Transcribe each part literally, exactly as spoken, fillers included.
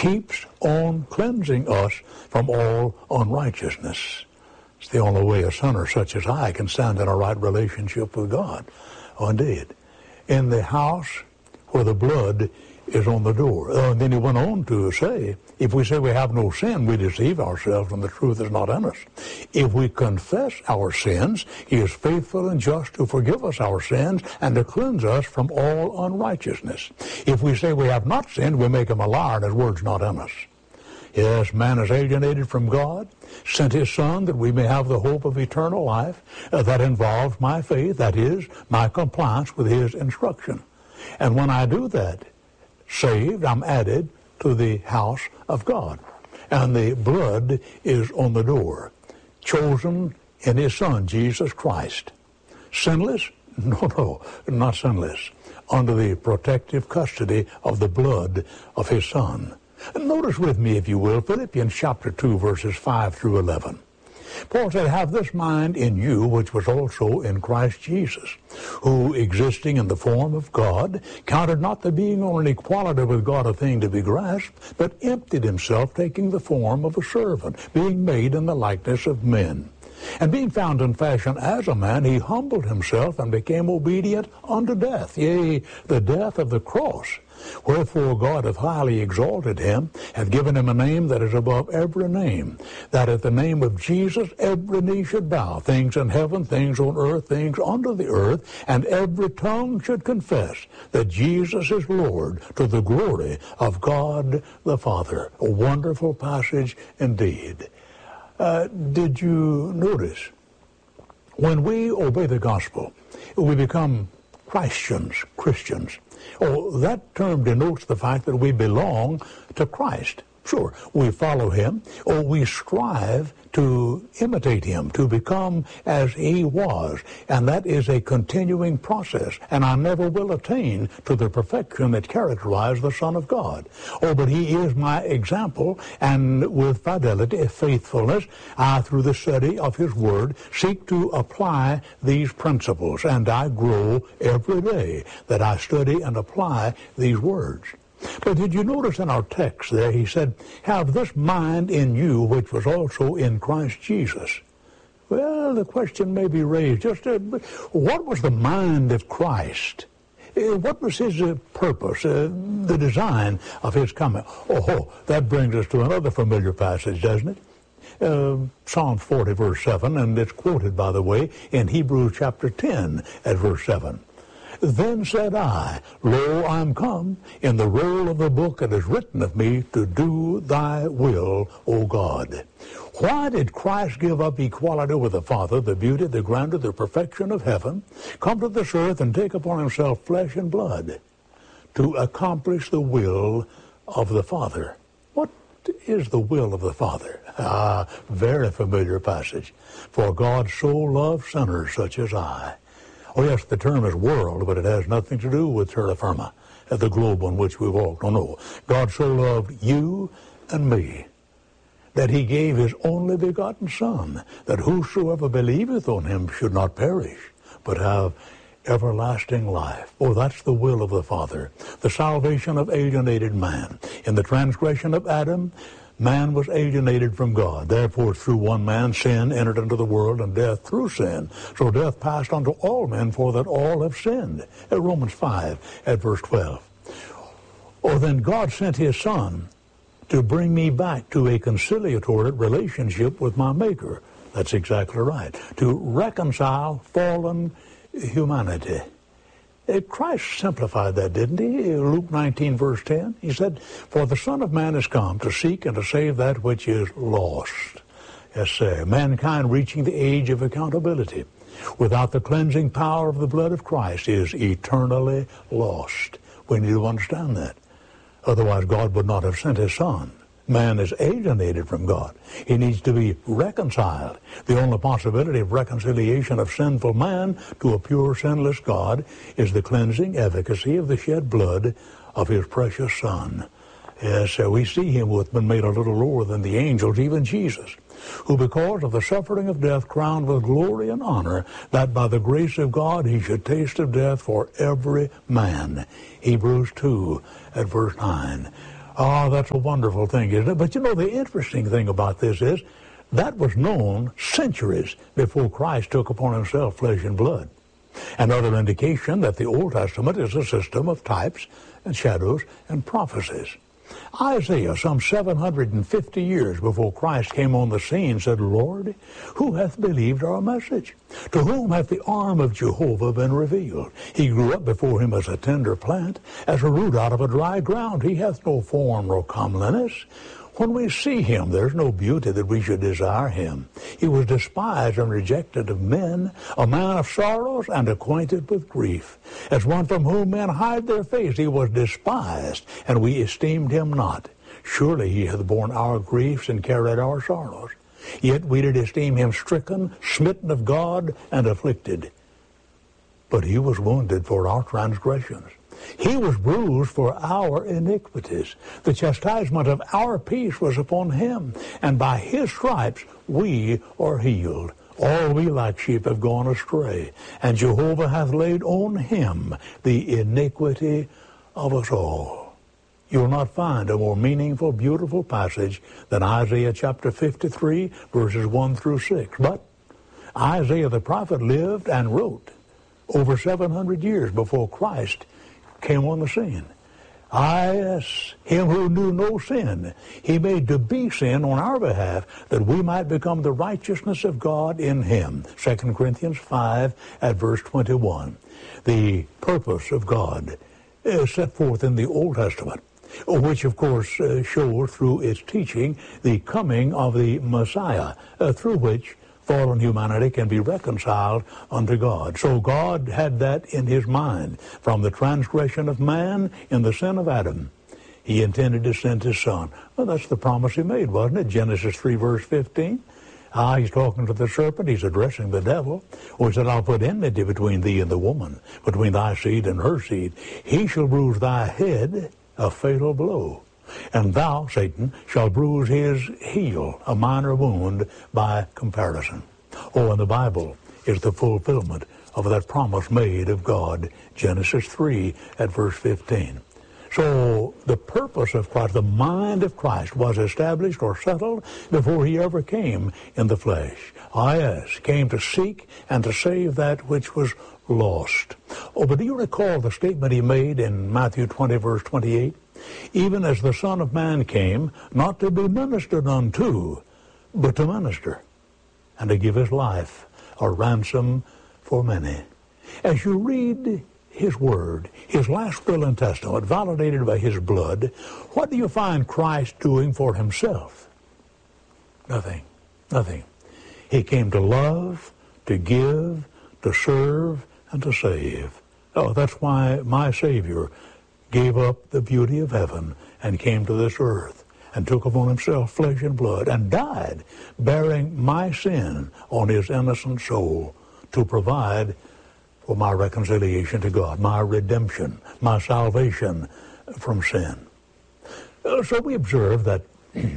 keeps on cleansing us from all unrighteousness. It's the only way a sinner such as I can stand in a right relationship with God. Oh, indeed. In the house where the blood is on the door. Uh, and then he went on to say, if we say we have no sin, we deceive ourselves and the truth is not in us. If we confess our sins, he is faithful and just to forgive us our sins and to cleanse us from all unrighteousness. If we say we have not sinned, we make him a liar and his word's not in us. Yes, man is alienated from God, sent his Son that we may have the hope of eternal life. Uh, that involves my faith, that is, my compliance with his instruction. And when I do that, saved, I'm added to the house of God. And the blood is on the door. Chosen in his Son, Jesus Christ. Sinless? No, no, not sinless. Under the protective custody of the blood of his Son. Notice with me, if you will, Philippians chapter two, verses five through eleven. Paul said, have this mind in you, which was also in Christ Jesus, who, existing in the form of God, counted not the being on an equality with God a thing to be grasped, but emptied himself, taking the form of a servant, being made in the likeness of men. And being found in fashion as a man, he humbled himself and became obedient unto death, yea, the death of the cross. Wherefore God hath highly exalted him, hath given him a name that is above every name, that at the name of Jesus every knee should bow, things in heaven, things on earth, things under the earth, and every tongue should confess that Jesus is Lord, to the glory of God the Father. A wonderful passage indeed. Uh, did you notice? When we obey the gospel, we become Christians, Christians. Oh, that term denotes the fact that we belong to Christ. Sure, we follow him, or we strive to imitate him, to become as he was. And that is a continuing process. And I never will attain to the perfection that characterized the Son of God. Oh, but he is my example, and with fidelity, faithfulness, I, through the study of his word, seek to apply these principles. And I grow every day that I study and apply these words. But did you notice in our text there, he said, have this mind in you which was also in Christ Jesus. Well, the question may be raised, just uh, what was the mind of Christ? Uh, what was his uh, purpose, uh, the design of his coming? Oh, that brings us to another familiar passage, doesn't it? Uh, Psalm forty, verse seven, and it's quoted, by the way, in Hebrews chapter ten at verse seven. Then said I, Lo, I am come, in the roll of the book it is written of me, to do thy will, O God. Why did Christ give up equality with the Father, the beauty, the grandeur, the perfection of heaven, come to this earth and take upon himself flesh and blood to accomplish the will of the Father? What is the will of the Father? Ah, very familiar passage. For God so loved sinners such as I. Oh, yes, the term is world, but it has nothing to do with terra firma, the globe on which we walk. No, no. God so loved you and me that he gave his only begotten Son, that whosoever believeth on him should not perish, but have everlasting life. Oh, that's the will of the Father. The salvation of alienated man. In the transgression of Adam, man was alienated from God. Therefore, through one man, sin entered into the world, and death through sin. So death passed unto all men, for that all have sinned. At Romans five, at verse twelve. Oh, then God sent his Son to bring me back to a conciliatory relationship with my Maker. That's exactly right. To reconcile fallen humanity. Christ simplified that, didn't he? Luke nineteen, verse ten. He said, for the Son of Man is come to seek and to save that which is lost. Yes, sir. Mankind reaching the age of accountability without the cleansing power of the blood of Christ is eternally lost. We need to understand that. Otherwise, God would not have sent his Son. Man is alienated from God. He needs to be reconciled. The only possibility of reconciliation of sinful man to a pure, sinless God is the cleansing efficacy of the shed blood of his precious Son. Yes, so we see him who hath been made a little lower than the angels, even Jesus, who because of the suffering of death crowned with glory and honor, that by the grace of God he should taste of death for every man. Hebrews two at verse nine. Oh, that's a wonderful thing, isn't it? But you know, the interesting thing about this is that was known centuries before Christ took upon himself flesh and blood. Another indication that the Old Testament is a system of types and shadows and prophecies. Isaiah, some seven hundred fifty years before Christ came on the scene, said, Lord, who hath believed our message? To whom hath the arm of Jehovah been revealed? He grew up before him as a tender plant, as a root out of a dry ground. He hath no form nor comeliness. When we see him, there's no beauty that we should desire him. He was despised and rejected of men, a man of sorrows and acquainted with grief. As one from whom men hide their face, he was despised, and we esteemed him not. Surely he hath borne our griefs and carried our sorrows. Yet we did esteem him stricken, smitten of God, and afflicted. But he was wounded for our transgressions. He was bruised for our iniquities. The chastisement of our peace was upon him, and by his stripes we are healed. All we like sheep have gone astray, and Jehovah hath laid on him the iniquity of us all. You will not find a more meaningful, beautiful passage than Isaiah chapter fifty-three, verses one through six. But Isaiah the prophet lived and wrote over seven hundred years before Christ came on the scene. I, as him who knew no sin, he made to be sin on our behalf, that we might become the righteousness of God in him. Second Corinthians five at verse twenty-one. The purpose of God is set forth in the Old Testament, which of course uh, shows through its teaching the coming of the Messiah, uh, through which fallen humanity can be reconciled unto God. So God had that in his mind. From the transgression of man in the sin of Adam, he intended to send his son. Well, that's the promise he made, wasn't it? Genesis three, verse fifteen. Ah, he's talking to the serpent. He's addressing the devil. Or he said, I'll put enmity between thee and the woman, between thy seed and her seed. He shall bruise thy head, a fatal blow. And thou, Satan, shalt bruise his heel, a minor wound by comparison. Oh, and the Bible is the fulfillment of that promise made of God, Genesis three at verse fifteen. So the purpose of Christ, the mind of Christ, was established or settled before he ever came in the flesh. Ah, yes, came to seek and to save that which was lost. Oh, but do you recall the statement he made in Matthew twenty, verse twenty-eight? Even as the Son of Man came, not to be ministered unto, but to minister, and to give his life a ransom for many. As you read his word, his last will and testament, validated by his blood, what do you find Christ doing for himself? Nothing. Nothing. He came to love, to give, to serve, and to save. Oh, that's why my Savior gave up the beauty of heaven and came to this earth and took upon himself flesh and blood and died, bearing my sin on his innocent soul to provide for my reconciliation to God, my redemption, my salvation from sin. So we observe that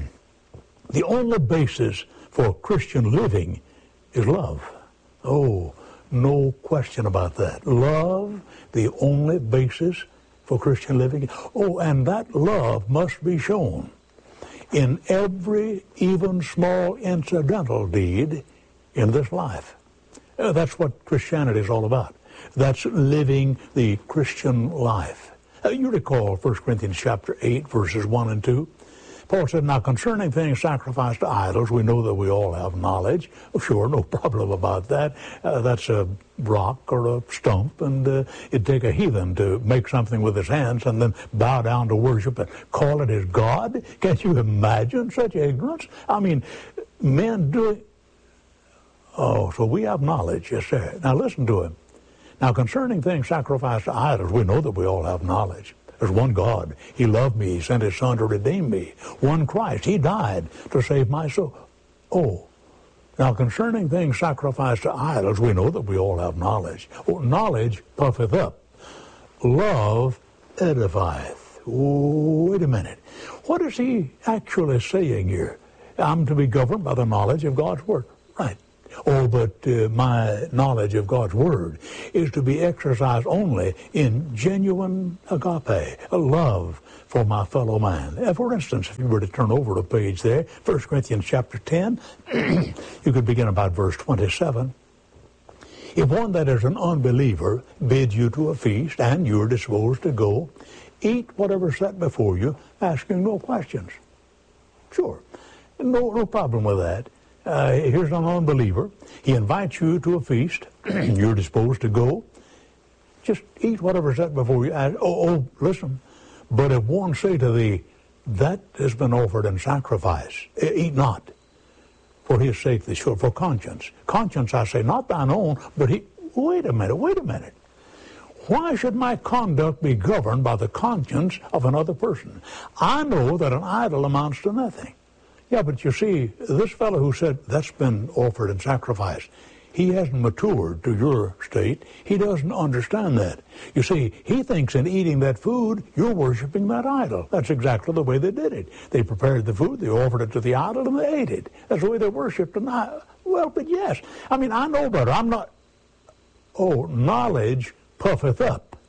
the only basis for Christian living is love. Oh, no question about that. Love, the only basis for Christian living. Oh, and that love must be shown in every, even small incidental deed in this life. Uh, that's what Christianity is all about. That's living the Christian life. Uh, you recall First Corinthians chapter eight, verses one and two. Paul said, now concerning things sacrificed to idols, we know that we all have knowledge. Oh, sure, no problem about that. Uh, that's a rock or a stump, and uh, it'd take a heathen to make something with his hands and then bow down to worship and call it his God. Can't you imagine such ignorance? I mean, men do it. Oh, so we have knowledge, yes, sir. Now listen to him. Now concerning things sacrificed to idols, we know that we all have knowledge. There's one God. He loved me. He sent his son to redeem me. One Christ. He died to save my soul. Oh, now concerning things sacrificed to idols, we know that we all have knowledge. Oh, knowledge puffeth up. Love edifieth. Oh, wait a minute. What is he actually saying here? I'm to be governed by the knowledge of God's word. Right. Oh, but uh, my knowledge of God's Word is to be exercised only in genuine agape, a love for my fellow man. Uh, for instance, if you were to turn over the page there, First Corinthians chapter ten, you could begin about verse twenty-seven. If one that is an unbeliever bids you to a feast, and you're disposed to go, eat whatever's set before you, asking no questions. Sure, no, no problem with that. Uh, here's an unbeliever. He invites you to a feast. You're disposed to go. Just eat whatever's set before you. Ask, oh, oh, listen. But if one say to thee, that has been offered in sacrifice, eat not. For his sake, they should, for conscience. Conscience, I say, not thine own, but he, wait a minute, wait a minute. Why should my conduct be governed by the conscience of another person? I know that an idol amounts to nothing. Yeah, but you see, this fellow who said that's been offered in sacrifice, he hasn't matured to your state. He doesn't understand that. You see, he thinks in eating that food, you're worshiping that idol. That's exactly the way they did it. They prepared the food, they offered it to the idol, and they ate it. That's the way they worshiped. And I, well, but yes. I mean, I know better. I'm not... Oh, knowledge puffeth up.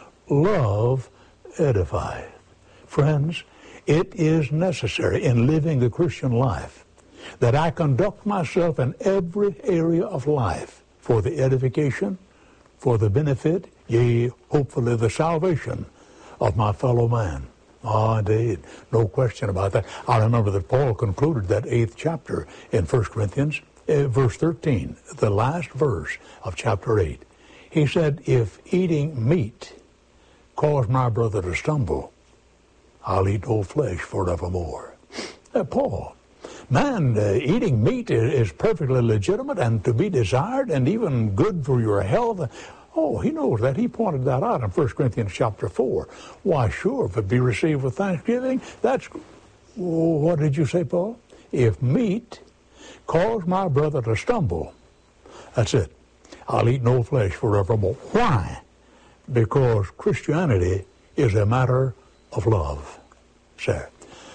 Love edifieth. Friends, it is necessary in living the Christian life that I conduct myself in every area of life for the edification, for the benefit, yea, hopefully the salvation of my fellow man. Ah, indeed. No question about that. I remember that Paul concluded that eighth chapter in First Corinthians, uh, verse thirteen, the last verse of chapter eight. He said, if eating meat cause my brother to stumble, I'll eat no flesh forevermore. Uh, Paul, man, uh, eating meat is, is perfectly legitimate and to be desired and even good for your health. Oh, he knows that. He pointed that out in First Corinthians chapter four. Why, sure, if it be received with thanksgiving, that's... What did you say, Paul? If meat cause my brother to stumble, that's it. I'll eat no flesh forevermore. Why? Because Christianity is a matter of love, sir.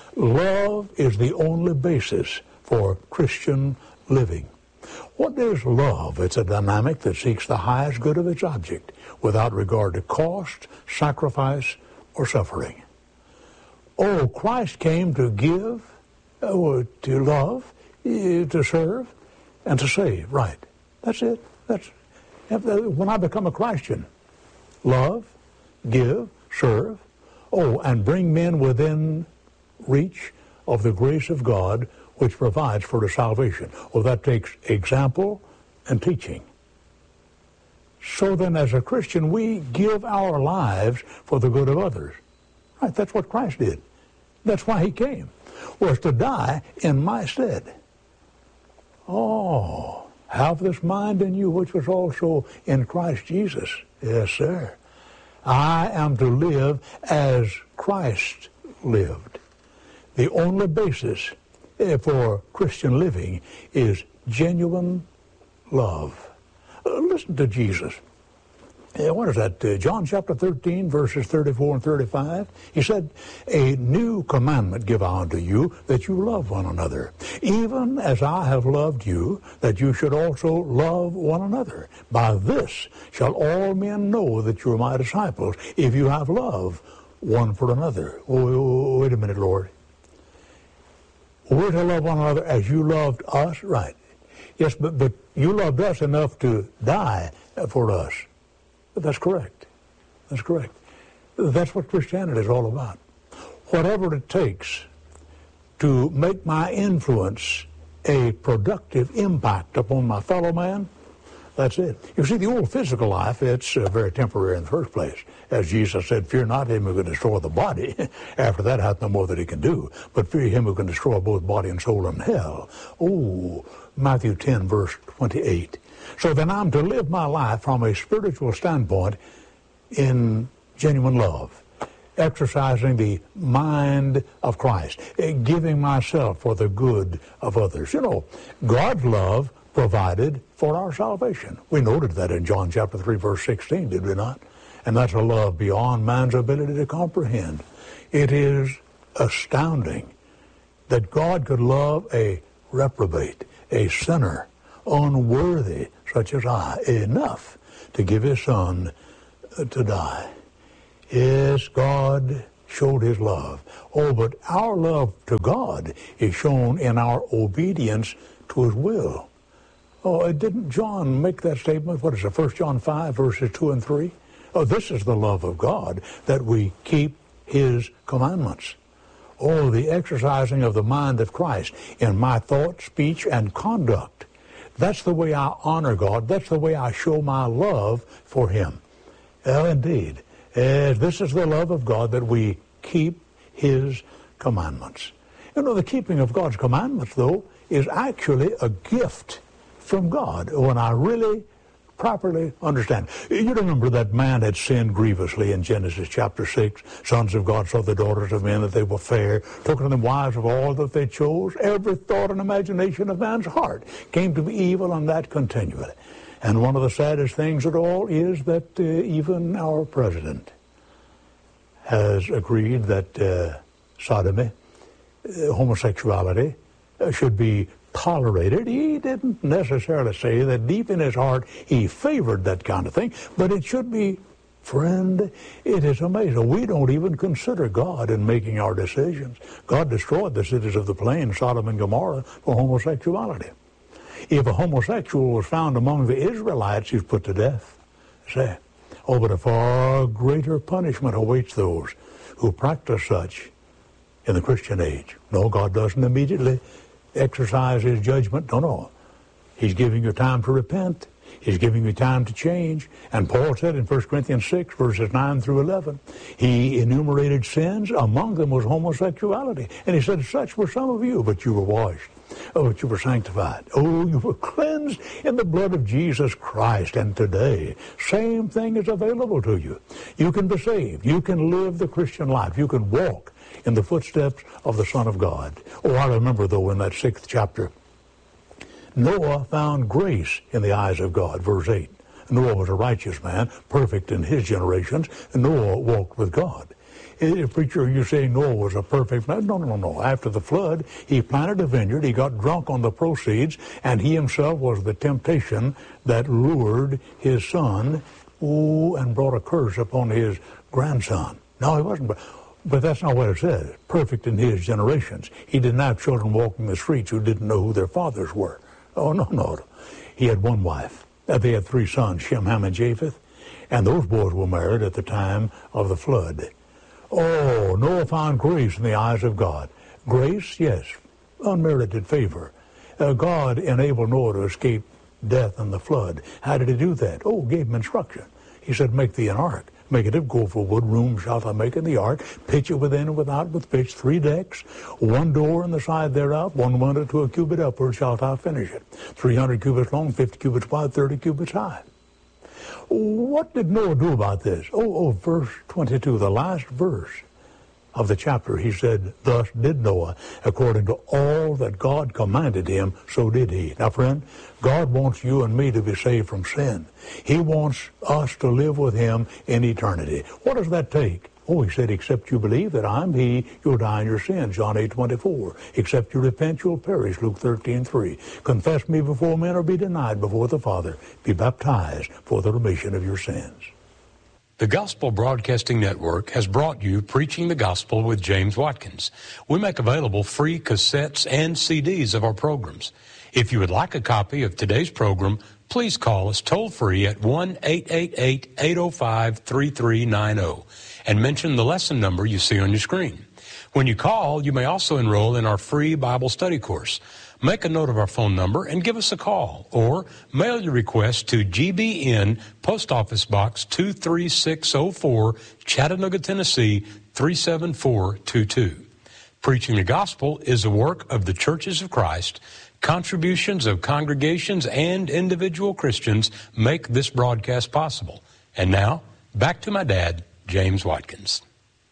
Love is the only basis for Christian living. What is love? It's a dynamic that seeks the highest good of its object without regard to cost, sacrifice, or suffering. Oh, Christ came to give, uh, to love, uh, to serve, and to save. Right. That's it. That's when I become a Christian. Love, give, serve, oh, and bring men within reach of the grace of God which provides for the salvation. Oh, that takes example and teaching. So then as a Christian, we give our lives for the good of others. Right, that's what Christ did. That's why he came, was to die in my stead. Oh, have this mind in you which was also in Christ Jesus. Yes, sir. I am to live as Christ lived. The only basis for Christian living is genuine love. Uh, listen to Jesus. Uh, what is that? Uh, John chapter thirteen, verses thirty-four and thirty-five. He said, a new commandment give I unto you, that you love one another. Even as I have loved you, that you should also love one another. By this shall all men know that you are my disciples, if you have love one for another. Oh, wait a minute, Lord. We're to love one another as you loved us? Right. Yes, but, but you loved us enough to die for us. That's correct. That's correct. That's what Christianity is all about. Whatever it takes to make my influence a productive impact upon my fellow man, that's it. You see, the old physical life, it's uh, very temporary in the first place. As Jesus said, fear not him who can destroy the body. After that hath no more that he can do. But fear him who can destroy both body and soul in hell. Oh, Matthew ten, verse twenty-eight. So then I'm to live my life from a spiritual standpoint in genuine love, exercising the mind of Christ, giving myself for the good of others. You know, God's love provided for our salvation. We noted that in John chapter three, verse sixteen, did we not? And that's a love beyond man's ability to comprehend. It is astounding that God could love a reprobate, a sinner, unworthy such as I, enough to give his son to die. Yes, God showed his love. Oh, but our love to God is shown in our obedience to his will. Oh, didn't John make that statement? What is it, First John five, verses two and three? Oh, this is the love of God, that we keep his commandments. Oh, the exercising of the mind of Christ in my thought, speech, and conduct. That's the way I honor God. That's the way I show my love for him. Well, indeed, uh, this is the love of God, that we keep his commandments. You know, the keeping of God's commandments, though, is actually a gift from God when I really properly understand. You remember that man had sinned grievously in Genesis chapter six. Sons of God saw the daughters of men, that they were fair, took unto them wives of all that they chose. Every thought and imagination of man's heart came to be evil, and that continually. And one of the saddest things at all is that uh, even our president has agreed that uh, sodomy, uh, homosexuality, uh, should be tolerated. He didn't necessarily say that deep in his heart he favored that kind of thing, but it should be, friend, it is amazing. We don't even consider God in making our decisions. God destroyed the cities of the plain, Sodom and Gomorrah, for homosexuality. If a homosexual was found among the Israelites, he's put to death. Say, oh, but a far greater punishment awaits those who practice such in the Christian age. No, God doesn't immediately exercise his judgment. No, no. He's giving you time to repent. He's giving you time to change. And Paul said in First Corinthians six, verses nine through eleven, he enumerated sins. Among them was homosexuality. And he said, such were some of you, but you were washed. Oh, but you were sanctified. Oh, you were cleansed in the blood of Jesus Christ. And today, same thing is available to you. You can be saved. You can live the Christian life. You can walk in the footsteps of the Son of God. Oh, I remember, though, in that sixth chapter, Noah found grace in the eyes of God, verse eight. Noah was a righteous man, perfect in his generations, and Noah walked with God. Eh, preacher, you say Noah was a perfect man? No, no, no. After the flood, he planted a vineyard, he got drunk on the proceeds, and he himself was the temptation that lured his son, oh, and brought a curse upon his grandson. No, he wasn't. But that's not what it says. Perfect in his generations. He didn't have children walking the streets who didn't know who their fathers were. Oh, no, no. He had one wife. They had three sons, Shem, Ham, and Japheth. And those boys were married at the time of the flood. Oh, Noah found grace in the eyes of God. Grace, yes, unmerited favor. Uh, God enabled Noah to escape death in the flood. How did he do that? Oh, gave him instruction. He said, make thee an ark. Make it of gopher wood, room shalt thou make in the ark, pitch it within and without with pitch, three decks, one door in the side thereof, one window to a cubit upward shalt thou finish it. Three hundred cubits long, fifty cubits wide, thirty cubits high. What did Noah do about this? Oh, oh, verse twenty-two, the last verse of the chapter, he said, thus did Noah, according to all that God commanded him, so did he. Now, friend, God wants you and me to be saved from sin. He wants us to live with him in eternity. What does that take? Oh, he said, except you believe that I'm he, you'll die in your sins, John eight twenty-four. Except you repent, you'll perish, Luke thirteen three. Confess me before men or be denied before the Father. Be baptized for the remission of your sins. The Gospel Broadcasting Network has brought you Preaching the Gospel with James Watkins. We make available free cassettes and C Ds of our programs. If you would like a copy of today's program, please call us toll-free at one eight eight eight, eight oh five, three three nine oh and mention the lesson number you see on your screen. When you call, you may also enroll in our free Bible study course. Make a note of our phone number and give us a call, or mail your request to G B N, Post Office Box two three six oh four, Chattanooga, Tennessee three seven four two two. Preaching the Gospel is a work of the Churches of Christ. Contributions of congregations and individual Christians make this broadcast possible. And now, back to my dad, James Watkins.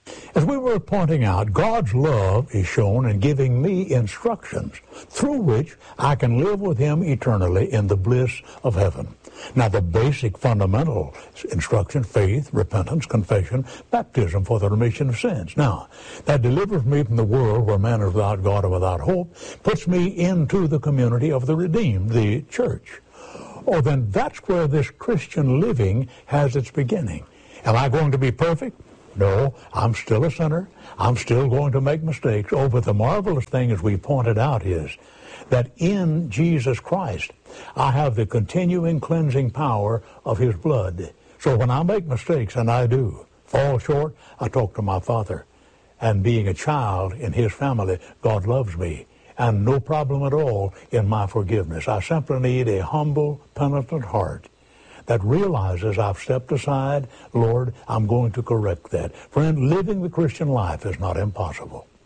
As we were pointing out, God's love is shown in giving me instructions through which I can live with Him eternally in the bliss of heaven. Now, the basic fundamental instruction, faith, repentance, confession, baptism for the remission of sins. Now, that delivers me from the world where man is without God and without hope, puts me into the community of the redeemed, the church. Oh, then that's where this Christian living has its beginning. Am I going to be perfect? No, I'm still a sinner. I'm still going to make mistakes. Oh, but the marvelous thing, as we pointed out, is that in Jesus Christ, I have the continuing cleansing power of His blood. So when I make mistakes, and I do, fall short, I talk to my Father. And being a child in His family, God loves me. And no problem at all in my forgiveness. I simply need a humble, penitent heart that realizes I've stepped aside. Lord, I'm going to correct that. Friend, living the Christian life is not impossible.